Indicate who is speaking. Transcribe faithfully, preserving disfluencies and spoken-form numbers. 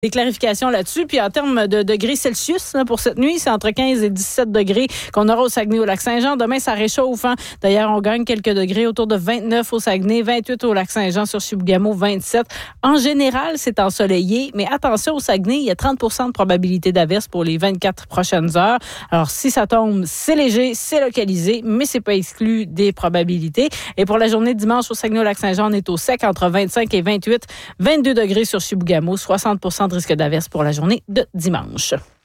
Speaker 1: Des clarifications là-dessus. Puis en termes de degrés Celsius là, pour cette nuit, c'est entre quinze et dix-sept degrés qu'on aura au Saguenay au Lac-Saint-Jean. Demain, ça réchauffe. Hein? D'ailleurs, on gagne quelques degrés autour de vingt-neuf au Saguenay, vingt-huit au Lac-Saint-Jean, sur Chibougamau, vingt-sept. En général, c'est ensoleillé, mais attention au Saguenay, il y a trente pour cent de probabilité d'averse pour les vingt-quatre prochaines heures. Alors, si ça tombe, c'est léger, c'est localisé, mais c'est pas exclu des probabilités. Et pour la journée de dimanche au Saguenay au Lac-Saint-Jean, on est au sec entre vingt-cinq et vingt-huit, vingt-deux degrés sur Chibougamau, soixante pour cent de risque d'averse pour la journée de dimanche.